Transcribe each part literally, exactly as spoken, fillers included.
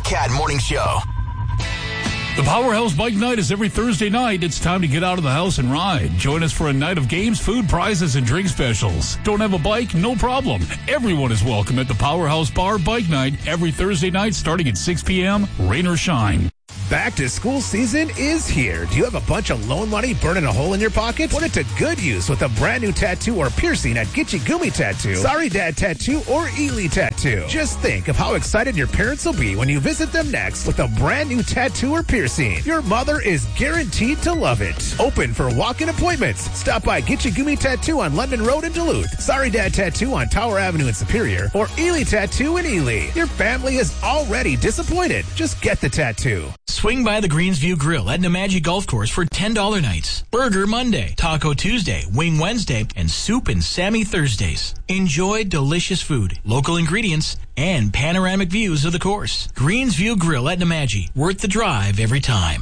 Cat Morning Show. The Powerhouse Bike Night is every Thursday night. It's time to get out of the house and ride. Join us for a night of games, food, prizes, and drink specials. Don't have a bike? No problem. Everyone is welcome at the Powerhouse Bar Bike Night every Thursday night starting at six p.m., rain or shine. Back to school season is here. Do you have a bunch of loan money burning a hole in your pocket? Put it to good use with a brand new tattoo or piercing at Gitchy Gumi Tattoo, Sorry Dad Tattoo, or Ely Tattoo. Just think of how excited your parents will be when you visit them next with a brand new tattoo or piercing. Your mother is guaranteed to love it. Open for walk-in appointments. Stop by Gitchy Gumi Tattoo on London Road in Duluth, Sorry Dad Tattoo on Tower Avenue in Superior, or Ely Tattoo in Ely. Your family is already disappointed. Just get the tattoo. Swing by the Greensview Grill at Namaji Golf Course for ten dollars nights. Burger Monday, Taco Tuesday, Wing Wednesday, and Soup and Sammy Thursdays. Enjoy delicious food, local ingredients, and panoramic views of the course. Greensview Grill at Namaji. Worth the drive every time.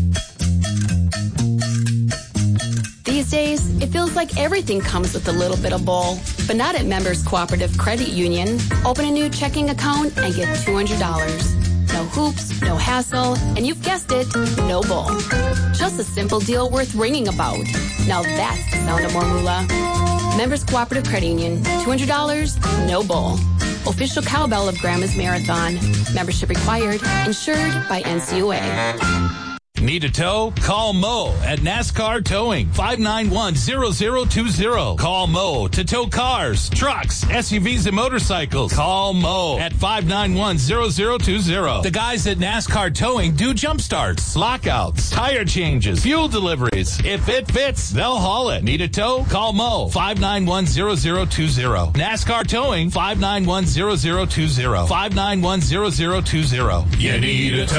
These days, it feels like everything comes with a little bit of bull. But not at Members Cooperative Credit Union. Open a new checking account and get two hundred dollars. No hoops, no hassle, and you've guessed it, no bull. Just a simple deal worth ringing about. Now that's the sound of more moolah. Members Cooperative Credit Union, two hundred dollars, no bull. Official cowbell of Grandma's Marathon. Membership required, insured by N C U A. Need a tow? Call Mo at NASCAR Towing, five nine one, zero zero two zero. Call Mo to tow cars, trucks, S U Vs, and motorcycles. Call Mo at five nine one, zero zero two zero. The guys at NASCAR Towing do jump starts, lockouts, tire changes, fuel deliveries. If it fits, they'll haul it. Need a tow? Call Mo, five nine one, zero zero two zero. NASCAR Towing, five nine one, zero zero two zero. five nine one, zero zero two zero. You need a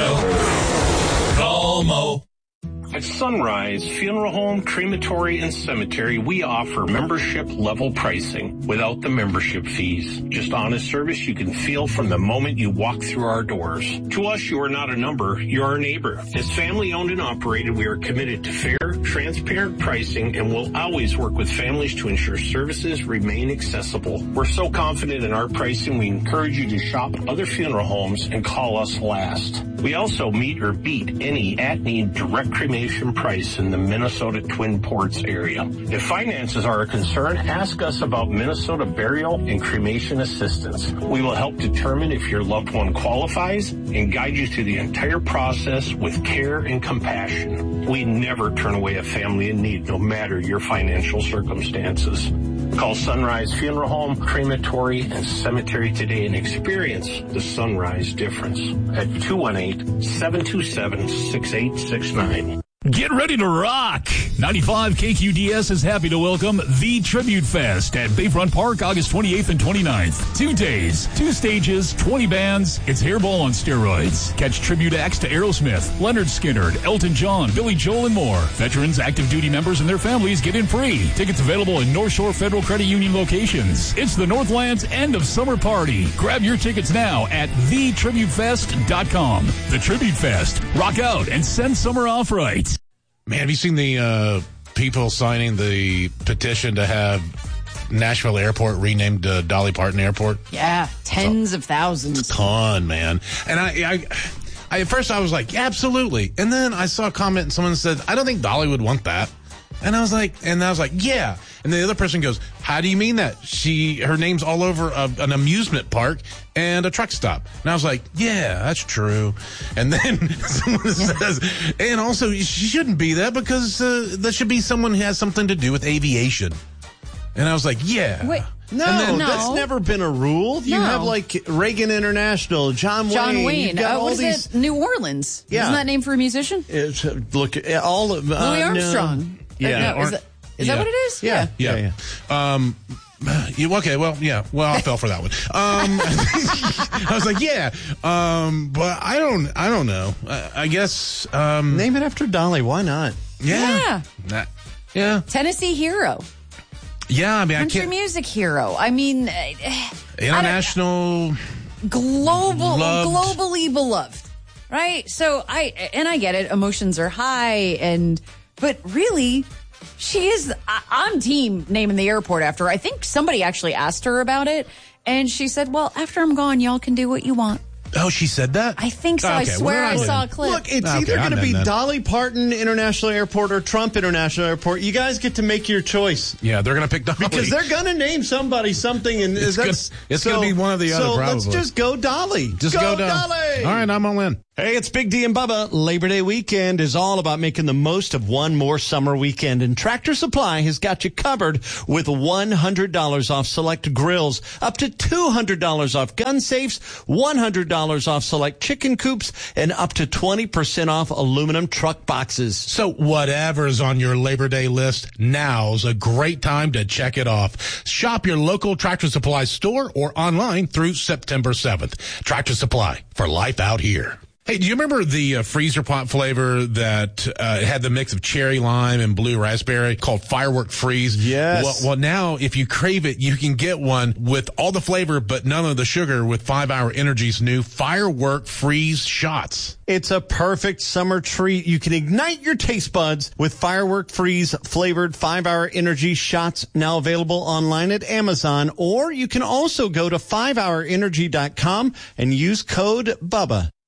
tow? Call Mo. At Sunrise Funeral Home, Crematory, and Cemetery, we offer membership-level pricing without the membership fees. Just honest service you can feel from the moment you walk through our doors. To us, you are not a number, you're our neighbor. As family-owned and operated, we are committed to fair, transparent pricing and will always work with families to ensure services remain accessible. We're so confident in our pricing, we encourage you to shop other funeral homes and call us last. We also meet or beat any at-need direct cremation price in the Minnesota Twin Ports area. If finances are a concern, ask us about Minnesota burial and cremation assistance. We will help determine if your loved one qualifies and guide you through the entire process with care and compassion. We never turn away a family in need, no matter your financial circumstances. Call Sunrise Funeral Home, Crematory, and Cemetery today and experience the Sunrise difference at two one eight, seven two seven, six eight six nine. Get ready to rock! ninety-five K Q D S is happy to welcome The Tribute Fest at Bayfront Park August twenty-eighth and twenty-ninth. Two days, two stages, twenty bands. It's Hairball on steroids. Catch tribute acts to Aerosmith, Leonard Skinner, Elton John, Billy Joel, and more. Veterans, active duty members, and their families get in free. Tickets available in North Shore Federal Credit Union locations. It's the Northland's end of summer party. Grab your tickets now at the tribute fest dot com. The Tribute Fest. Rock out and send summer off right. Man, have you seen the uh, people signing the petition to have Nashville Airport renamed uh, Dolly Parton Airport? Yeah, tens so, of thousands. It's a ton, man. And I, I, I, at first I was like, yeah, absolutely. And then I saw a comment and someone said, I don't think Dolly would want that. And I was like, and I was like, yeah. And the other person goes, how do you mean that? She, her name's all over a, an amusement park and a truck stop. And I was like, yeah, that's true. And then someone says, and also she shouldn't be that because uh, that should be someone who has something to do with aviation. And I was like, yeah. Wait. No, then, no, that's never been a rule. You no. have like Reagan International, John Wayne. John Wayne. Got uh, all what is these... it? New Orleans. Yeah. Isn't that named for a musician? It's, uh, look, all of... Uh, Louis Armstrong. No. Yeah. No, is that, is yeah. that what it is? Yeah. Yeah. yeah. yeah. Um, you, okay, well, yeah. Well, I fell for that one. Um, I was like, yeah. Um, but I don't, I don't know. I, I guess... Um, Name it after Dolly. Why not? Yeah. Yeah. That, yeah. Tennessee hero. Yeah, I mean, Country I can't... music hero. I mean... International... Global, loved. globally beloved. Right? So I, and I get it, emotions are high and... But really, she is, I, I'm team naming the airport after her. I think somebody actually asked her about it, and she said, well, after I'm gone, y'all can do what you want. Oh, she said that? I think so. I Okay, well, swear then I I'm saw a in. clip. Look, it's Okay, either I'm going to in be then. Dolly Parton International Airport or Trump International Airport. You guys get to make your choice. Yeah, they're going to pick Dolly. Because they're going to name somebody something. And It's that's, gonna- it's gonna be one or the other, So let's probably. just go Dolly. Just go, Dolly. Dolly. All right, I'm all in. Hey, it's Big D and Bubba. Labor Day weekend is all about making the most of one more summer weekend, and Tractor Supply has got you covered with one hundred dollars off select grills, up to two hundred dollars off gun safes, one hundred dollars off select chicken coops, and up to twenty percent off aluminum truck boxes. So whatever's on your Labor Day list, now's a great time to check it off. Shop your local Tractor Supply store or online through September seventh. Tractor Supply, for life out here. Hey, do you remember the uh, freezer pot flavor that uh, had the mix of cherry lime and blue raspberry called Firework Freeze? Yes. Well, well, now if you crave it, you can get one with all the flavor but none of the sugar with five hour Energy's new Firework Freeze shots. It's a perfect summer treat. You can ignite your taste buds with Firework Freeze flavored five hour energy shots, now available online at Amazon, or you can also go to five hour energy dot com and use code BUBBA.